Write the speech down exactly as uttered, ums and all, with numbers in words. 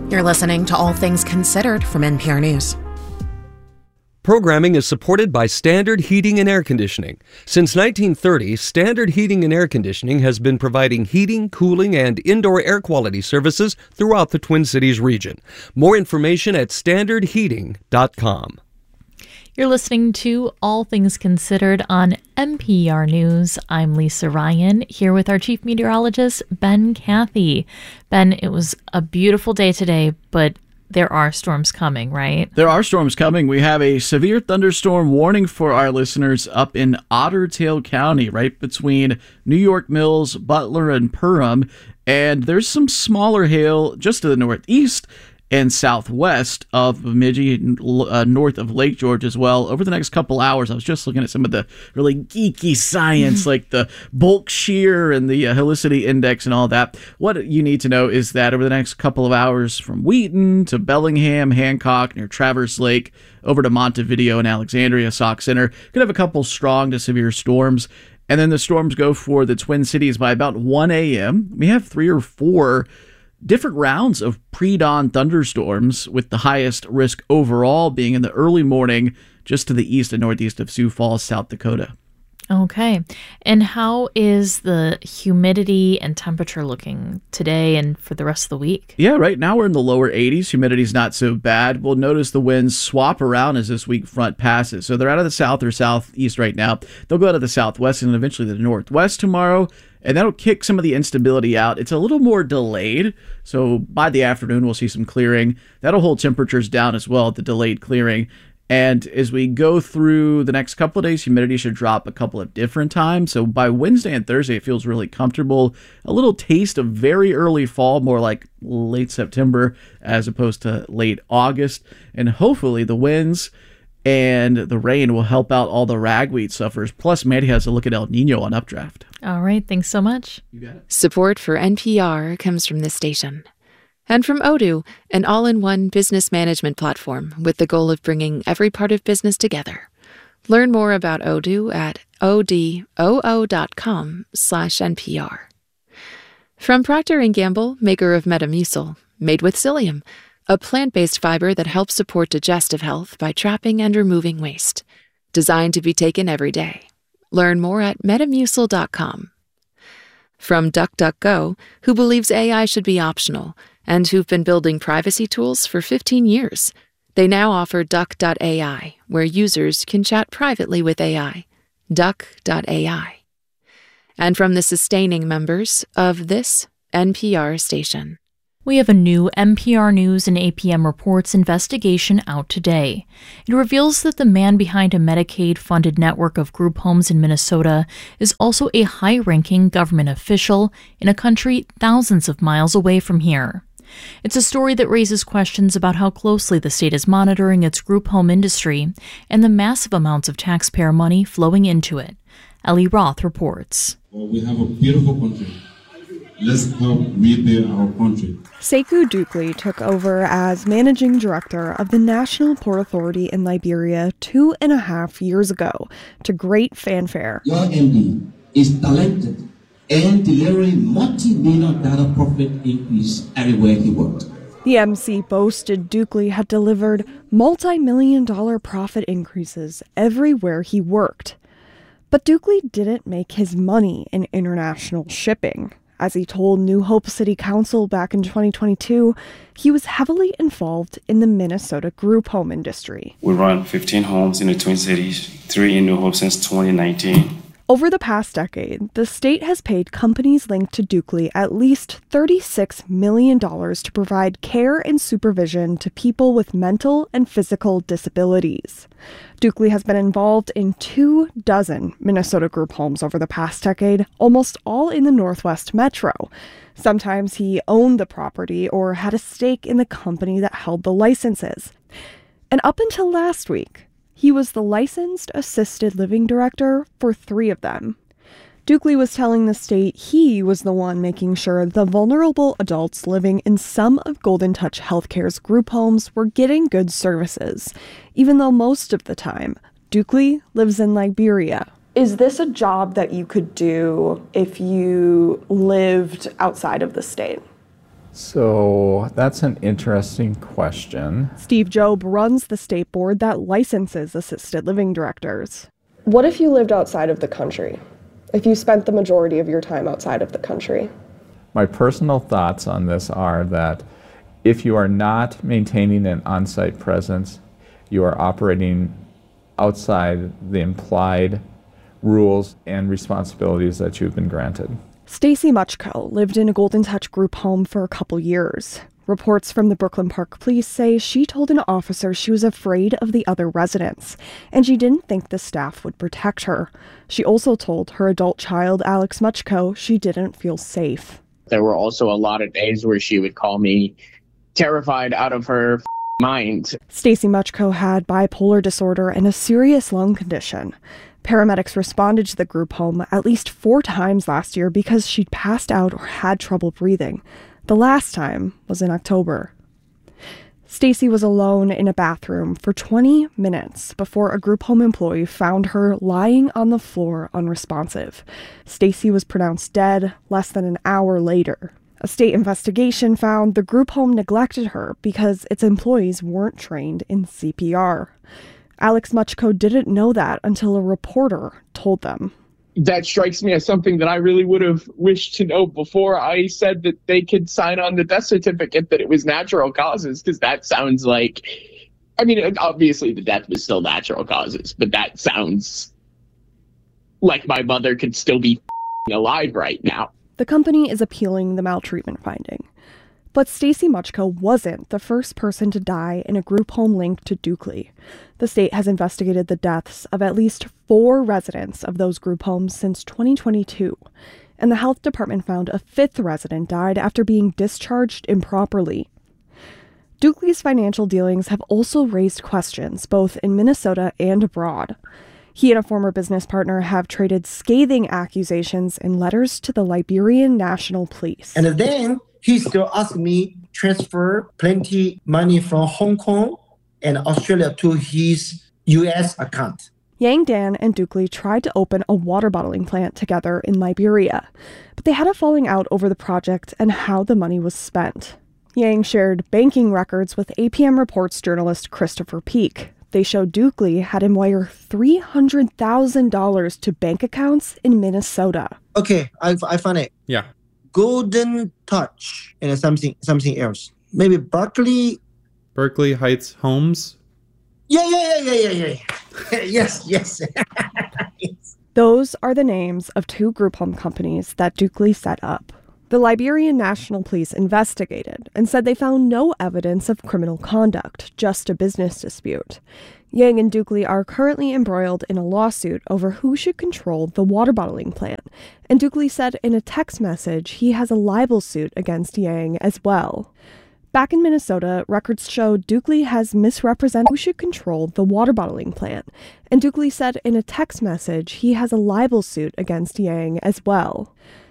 You're listening to All Things Considered from N P R News. Programming is supported by Standard Heating and Air Conditioning. Since nineteen thirty, Standard Heating and Air Conditioning has been providing heating, cooling, and indoor air quality services throughout the Twin Cities region. More information at standard heating dot com. You're listening to All Things Considered on N P R News. I'm Lisa Ryan, here with our chief meteorologist, Ben Cathy. Ben, it was a beautiful day today, but there are storms coming, right? There are storms coming. We have a severe thunderstorm warning for our listeners up in Otter Tail County, right between New York Mills, Butler, and Perham. And there's some smaller hail just to the northeast and southwest of Bemidji, uh, north of Lake George as well. Over the next couple hours, I was just looking at some of the really geeky science, like the bulk shear and the uh, helicity index and all that. What you need to know is that over the next couple of hours, from Wheaton to Bellingham, Hancock, near Traverse Lake, over to Montevideo and Alexandria, Sauk Center, could have a couple strong to severe storms. And then the storms go for the Twin Cities by about one a.m. We have three or four different rounds of pre-dawn thunderstorms, with the highest risk overall being in the early morning just to the east and northeast of Sioux Falls, South Dakota. Okay. And how is the humidity and temperature looking today and for the rest of the week? Yeah, right now we're in the lower eighties. Humidity's not so bad. We'll notice the winds swap around as this week front passes. So they're out of the south or southeast right now. They'll go out of the southwest and eventually the northwest tomorrow, and that'll kick some of the instability out. It's a little more delayed, so by the afternoon we'll see some clearing. That'll hold temperatures down as well at the delayed clearing. And as we go through the next couple of days, humidity should drop a couple of different times. So by Wednesday and Thursday, it feels really comfortable. A little taste of very early fall, more like late September as opposed to late August. And hopefully the winds and the rain will help out all the ragweed sufferers. Plus, Maddie has a look at El Nino on Updraft. All right. Thanks so much. You got it. Support for N P R comes from this station. And from Odoo, an all-in-one business management platform with the goal of bringing every part of business together. Learn more about Odoo at odoo.com slash NPR. From Procter and Gamble, maker of Metamucil, made with psyllium, a plant-based fiber that helps support digestive health by trapping and removing waste. Designed to be taken every day. Learn more at metamucil dot com. From DuckDuckGo, who believes A I should be optional, and who've been building privacy tools for fifteen years. They now offer Duck dot A I, where users can chat privately with A I. Duck dot A I. And from the sustaining members of this N P R station. We have a new N P R News and A P M Reports investigation out today. It reveals that the man behind a Medicaid-funded network of group homes in Minnesota is also a high-ranking government official in a country thousands of miles away from here. It's a story that raises questions about how closely the state is monitoring its group home industry and the massive amounts of taxpayer money flowing into it. Ellie Roth reports. Well, we have a beautiful country. Let's help rebuild our country. Sekou Dukli took over as managing director of the National Port Authority in Liberia two and a half years ago, to great fanfare. Your M D is talented and delivering multi-million dollar profit increase everywhere he worked. The M C boasted Dukli had delivered multi-million dollar profit increases everywhere he worked. But Dukli didn't make his money in international shipping. As he told New Hope City Council back in twenty twenty-two, he was heavily involved in the Minnesota group home industry. We run fifteen homes in the Twin Cities, three in New Hope since twenty nineteen. Over the past decade, the state has paid companies linked to Dukli at least thirty-six million dollars to provide care and supervision to people with mental and physical disabilities. Dukli has been involved in two dozen Minnesota group homes over the past decade, almost all in the Northwest Metro. Sometimes he owned the property or had a stake in the company that held the licenses. And up until last week, he was the licensed assisted living director for three of them. Dukli was telling the state he was the one making sure the vulnerable adults living in some of Golden Touch Healthcare's group homes were getting good services, even though most of the time, Dukli lives in Liberia. Is this a job that you could do if you lived outside of the state? So that's an interesting question. Steve Job runs the state board that licenses assisted living directors. What if you lived outside of the country? If you spent the majority of your time outside of the country? My personal thoughts on this are that if you are not maintaining an on-site presence, you are operating outside the implied rules and responsibilities that you've been granted. Stacy Muchko lived in a Golden Touch group home for a couple years. Reports from the Brooklyn Park Police say she told an officer she was afraid of the other residents, and she didn't think the staff would protect her. She also told her adult child, Alex Muchko, she didn't feel safe. There were also a lot of days where she would call me terrified out of her mind. Stacy Muchko had bipolar disorder and a serious lung condition. Paramedics responded to the group home at least four times last year because she'd passed out or had trouble breathing. The last time was in October. Stacy was alone in a bathroom for twenty minutes before a group home employee found her lying on the floor unresponsive. Stacy was pronounced dead less than an hour later. A state investigation found the group home neglected her because its employees weren't trained in C P R. Alex Muchko didn't know that until a reporter told them. That strikes me as something that I really would have wished to know before I said that they could sign on the death certificate that it was natural causes, because that sounds like, I mean, obviously the death was still natural causes, but that sounds like my mother could still be alive right now. The company is appealing the maltreatment finding. But Stacy Muchko wasn't the first person to die in a group home linked to Dukley. The state has investigated the deaths of at least four residents of those group homes since twenty twenty-two, and the health department found a fifth resident died after being discharged improperly. Dukley's financial dealings have also raised questions both in Minnesota and abroad. He and a former business partner have traded scathing accusations in letters to the Liberian National Police. And then he still asked me transfer plenty money from Hong Kong and Australia to his U S account. Yang Dan and Dukley tried to open a water bottling plant together in Liberia, but they had a falling out over the project and how the money was spent. Yang shared banking records with A P M Reports journalist Christopher Peak. They showed Dukley had him wire three hundred thousand dollars to bank accounts in Minnesota. Okay, I, I found it. Yeah. Golden Touch and something something else. Maybe Berkeley. Berkeley Heights Homes. Yeah, yeah, yeah, yeah, yeah, yeah. yes, yes. yes. Those are the names of two group home companies that Dukley set up. The Liberian National Police investigated and said they found no evidence of criminal conduct, just a business dispute. Yang and Dukley are currently embroiled in a lawsuit over who should control the water bottling plant, and Dukley said in a text message he has a libel suit against Yang as well. Back in Minnesota, records show Dukley has misrepresented who should control the water bottling plant, and Dukley said in a text message he has a libel suit against Yang as well.